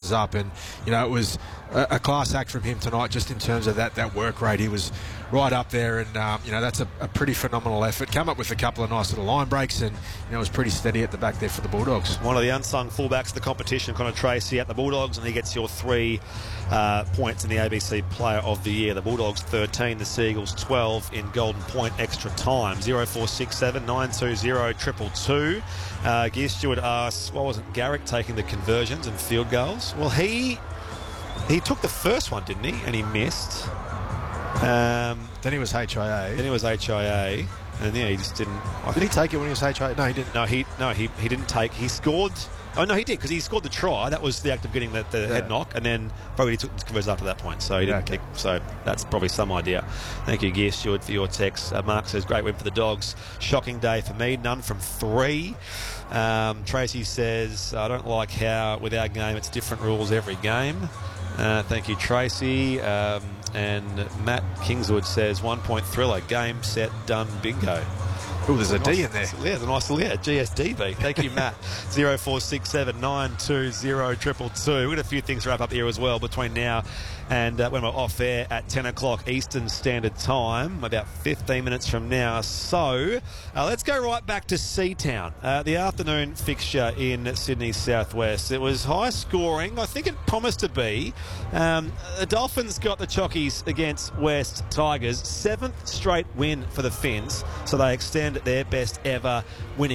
opens up. And, you know, it was a class act from him tonight just in terms of that work rate. He was right up there, and, you know, that's a pretty phenomenal effort. Come up with a couple of nice little line breaks, and, you know, it was pretty steady at the back there for the Bulldogs. One of the unsung fullbacks of the competition, Connor Tracy, at the Bulldogs, and he gets your 3 points in the ABC Player of the Year. The Bulldogs 13, the Seagulls 12 in Golden Point extra time. 0467 920 222. Gear Stewart asks, why wasn't Garrick taking the conversions and field goals? Well, he took the first one, didn't he? And he missed. Then he was HIA. And yeah, he just didn't. Did he take it when he was HIA? No, he didn't. He didn't take. He scored. Oh no, he did, because he scored the try. That was the act of getting the head knock, and then probably he took the conversion after that point. So he didn't kick. So that's probably some idea. Thank you, Gear Stewart, for your text. Mark says, great win for the Dogs. Shocking day for me. None from 3. Tracy says, I don't like how with our game it's different rules every game. Thank you, Tracy. And Matt Kingswood says, 1 point thriller. Game, set, done, bingo. Oh, there's a D in there. Yeah, the nice little GSDB. Thank you, Matt. 0467 920 222. We've got a few things to wrap up here as well between now and when we're off air at 10 o'clock Eastern Standard Time, about 15 minutes from now. So let's go right back to Seatown. The afternoon fixture in Sydney Southwest. It was high scoring. I think it promised to be. The Dolphins got the chockies against West Tigers. 7th straight win for the Finns. So they extend their best ever winning